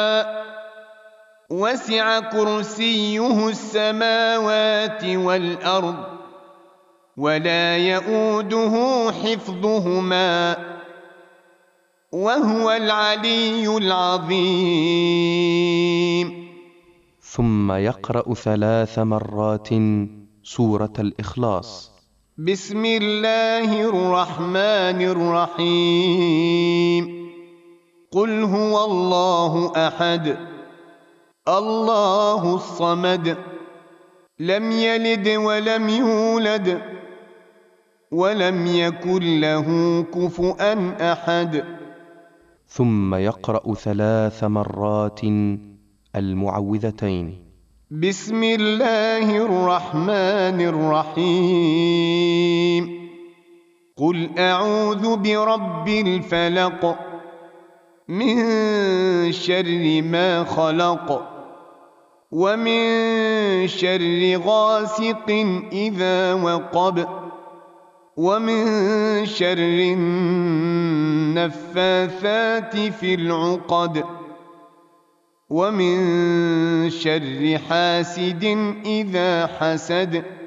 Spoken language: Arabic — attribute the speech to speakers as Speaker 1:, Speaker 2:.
Speaker 1: وسع كرسيه السماوات والأرض ولا يئوده حفظهما وهو العلي العظيم.
Speaker 2: ثم يقرأ 3 مرات سورة الإخلاص.
Speaker 1: بسم الله الرحمن الرحيم. قل هو الله أحد الله الصمد لم يلد ولم يولد ولم يكن له كفؤا أحد.
Speaker 2: ثم يقرأ 3 مرات المعوذتين.
Speaker 1: بسم الله الرحمن الرحيم. قل أعوذ برب الفلق من شر ما خلق ومن شر غاسق إذا وقب ومن شر النفاثات في العقد ومن شر حاسد إذا حسد.